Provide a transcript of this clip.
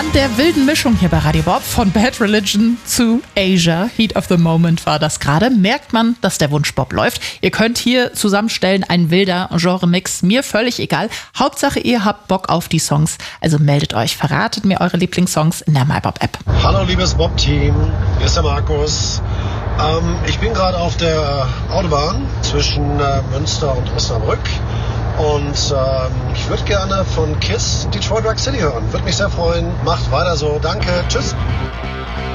an der wilden Mischung hier bei Radio Bob. Von Bad Religion zu Asia. Heat of the Moment war das gerade. Merkt man, dass der Wunsch Bob läuft. Ihr könnt hier zusammenstellen, ein wilder Genre-Mix. Mir völlig egal. Hauptsache, ihr habt Bock auf die Songs. Also meldet euch, verratet mir eure Lieblingssongs in der MyBob-App. Hallo liebes Bob-Team, hier ist der Markus. Ich bin gerade auf der Autobahn zwischen Münster und Osnabrück. Und ich würde gerne von KISS Detroit Rock City hören. Würde mich sehr freuen. Macht weiter so. Danke. Tschüss.